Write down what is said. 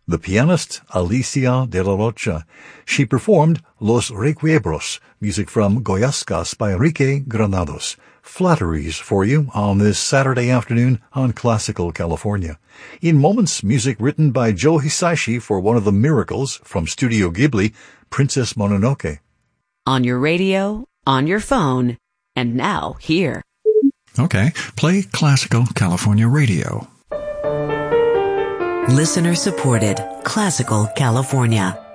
the pianist Alicia de la Rocha. She performed Los Requiebros, music from Goyascas by Enrique Granados. Flatteries for you on this Saturday afternoon on Classical California. In moments, music written by Joe Hisaishi for one of the miracles from Studio Ghibli, Princess Mononoke. On your radio, on your phone, and now here. Okay, play Classical California Radio. Listener supported Classical California.